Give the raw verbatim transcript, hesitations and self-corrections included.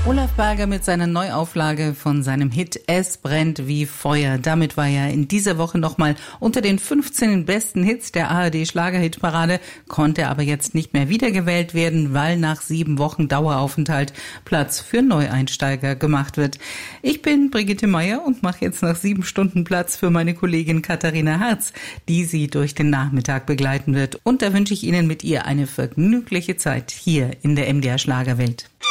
Olaf Berger mit seiner Neuauflage von seinem Hit Es brennt wie Feuer. Damit war er in dieser Woche nochmal unter den fünfzehn besten Hits der A R D-Schlagerhitparade, konnte aber jetzt nicht mehr wiedergewählt werden, weil nach sieben Wochen Daueraufenthalt Platz für Neueinsteiger gemacht wird. Ich bin Brigitte Meier und mache jetzt nach sieben Stunden Platz für meine Kollegin Katharina Herz, die Sie durch den Nachmittag begleiten wird. Und da wünsche ich Ihnen mit ihr eine vergnügliche Zeit hier in der M D R Schlagerwelt.